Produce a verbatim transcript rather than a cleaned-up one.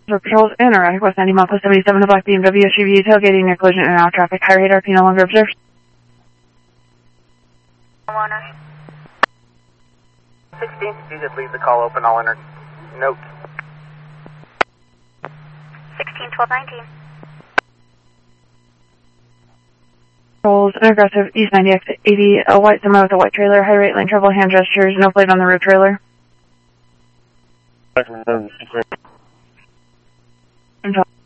Patrols in or West ninety mile plus seventy-seven, a black B M W S U V tailgating near collision and out traffic. High radar, P no longer observed. sixteen, you just leave the call open, I'll enter note. sixteen, twelve, nineteen. Patrols and aggressive East ninety X eighty, a white semi with a white trailer, high rate lane trouble, hand gestures, no plate on the rear trailer. Control.